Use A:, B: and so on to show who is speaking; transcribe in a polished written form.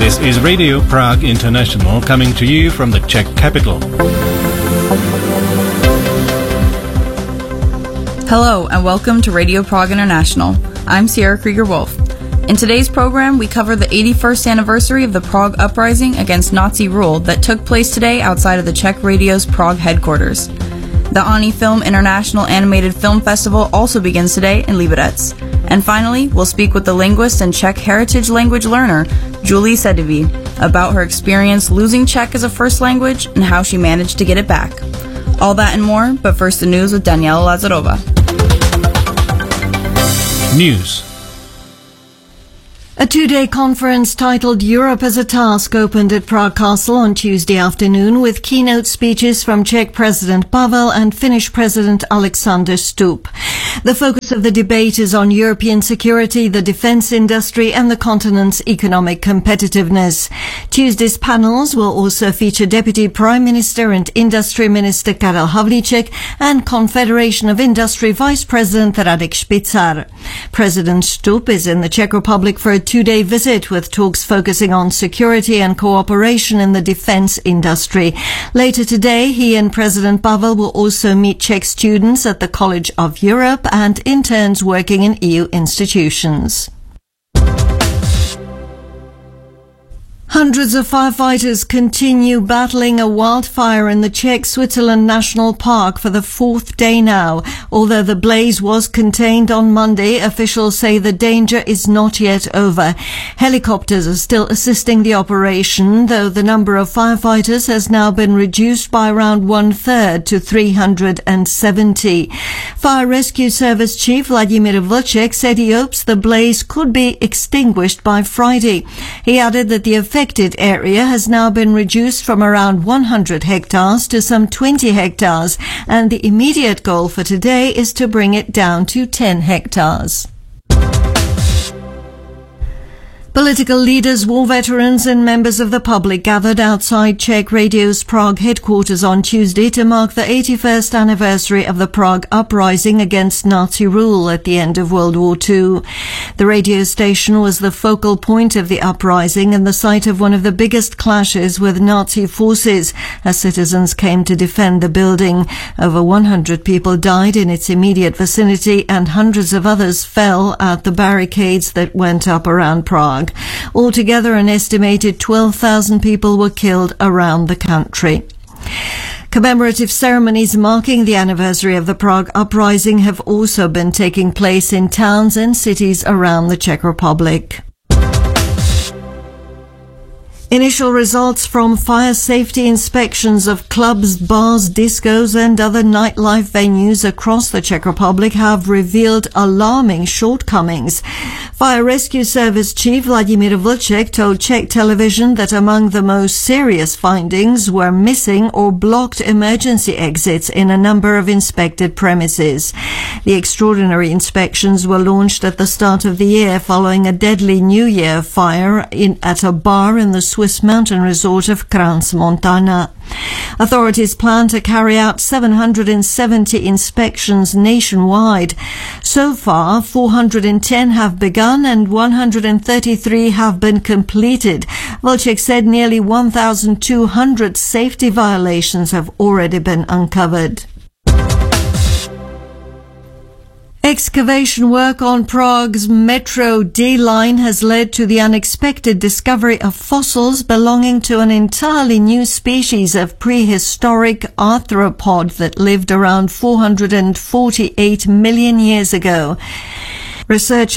A: This is Radio Prague International coming to you from the Czech capital.
B: Hello and welcome to Radio Prague International. I'm Sierra Krieger-Wolf. In today's program, we cover the 81st anniversary of the Prague Uprising against Nazi rule that took place today outside of the Czech Radio's Prague headquarters. The Ani Film International Animated Film Festival also begins today in Liberec. And finally, we'll speak with the linguist and Czech heritage language learner, Julie Sedivy, about her experience losing Czech as a first language and how she managed to get it back. All that and more, but first the news with Daniela Lazarova.
A: News.
C: A two-day conference titled Europe as a Task opened at Prague Castle on Tuesday afternoon with keynote speeches from Czech President Pavel and Finnish President Alexander Stubb. The focus of the debate is on European security, the defence industry and the continent's economic competitiveness. Tuesday's panels will also feature Deputy Prime Minister and Industry Minister Karel Havlíček and Confederation of Industry Vice President Radek Špicar. President Stubb is in the Czech Republic for a two-day visit with talks focusing on security and cooperation in the defence industry. Later today, he and President Pavel will also meet Czech students at the College of Europe and interns working in EU institutions. Hundreds of firefighters continue battling a wildfire in the Czech Switzerland National Park for the fourth day now. Although the blaze was contained on Monday, officials say the danger is not yet over. Helicopters are still assisting the operation, though the number of firefighters has now been reduced by around one-third to 370. Fire Rescue Service Chief Vladimír Vlček said he hopes the blaze could be extinguished by Friday. He added that the affected area has now been reduced from around 100 hectares to some 20 hectares, and the immediate goal for today is to bring it down to 10 hectares. Political leaders, war veterans and members of the public gathered outside Czech Radio's Prague headquarters on Tuesday to mark the 81st anniversary of the Prague Uprising against Nazi rule at the end of World War II. The radio station was the focal point of the uprising and the site of one of the biggest clashes with Nazi forces as citizens came to defend the building. Over 100 people died in its immediate vicinity and hundreds of others fell at the barricades that went up around Prague. Altogether, an estimated 12,000 people were killed around the country. Commemorative ceremonies marking the anniversary of the Prague Uprising have also been taking place in towns and cities around the Czech Republic. Initial results from fire safety inspections of clubs, bars, discos and other nightlife venues across the Czech Republic have revealed alarming shortcomings. Fire Rescue Service Chief Vladimír Vlček told Czech television that among the most serious findings were missing or blocked emergency exits in a number of inspected premises. The extraordinary inspections were launched at the start of the year following a deadly New Year fire at a bar in the Swiss mountain resort of Crans-Montana. Authorities plan to carry out 770 inspections nationwide. So far, 410 have begun and 133 have been completed. Vlček said nearly 1,200 safety violations have already been uncovered. Excavation work on Prague's Metro D line has led to the unexpected discovery of fossils belonging to an entirely new species of prehistoric arthropod that lived around 448 million years ago. Research